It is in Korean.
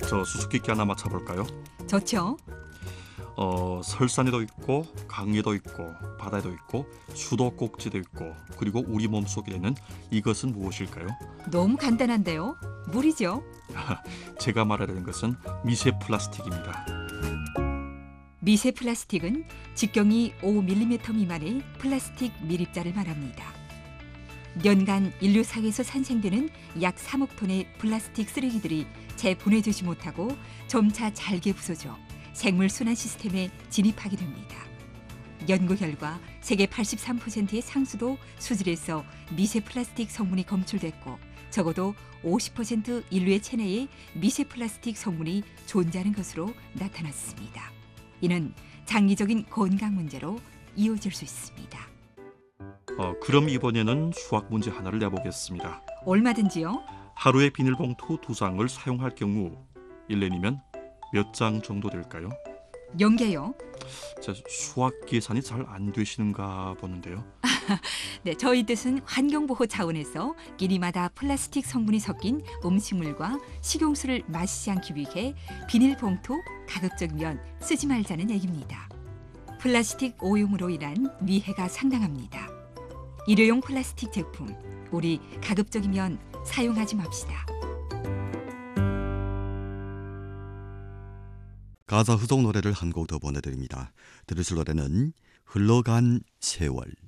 저 수수께끼 하나 맞춰볼까요? 좋죠? 설산에도 있고 강에도 있고 바다에도 있고 수도꼭지도 있고 그리고 우리 몸속에는 이것은 무엇일까요? 너무 간단한데요. 물이죠. 제가 말하려는 것은 미세 플라스틱입니다. 미세 플라스틱은 직경이 5mm 미만의 플라스틱 밀입자를 말합니다. 연간 인류사회에서 산생되는 약 3억 톤의 플라스틱 쓰레기들이 재분해되지 못하고 점차 잘게 부서져 생물 순환 시스템에 진입하게 됩니다. 연구 결과 세계 83%의 상수도 수질에서 미세 플라스틱 성분이 검출됐고 적어도 50% 인류의 체내에 미세 플라스틱 성분이 존재하는 것으로 나타났습니다. 이는 장기적인 건강 문제로 이어질 수 있습니다. 그럼 이번에는 수학 문제 하나를 내보겠습니다. 얼마든지요. 하루에 비닐봉투 2장을 사용할 경우 1년이면 몇 장 정도 될까요? 연계요. 수학 계산이 잘 안 되시는가 보는데요. 네, 저희 뜻은 환경보호 차원에서 끼니마다 플라스틱 성분이 섞인 음식물과 식용수를 마시지 않기 위해 비닐봉투 가급적이면 쓰지 말자는 얘기입니다. 플라스틱 오염으로 인한 위해가 상당합니다. 일회용 플라스틱 제품, 우리 가급적이면 사용하지 맙시다. 가사 후속 노래를 한 곡 더 보내드립니다. 들으실 노래는 흘러간 세월.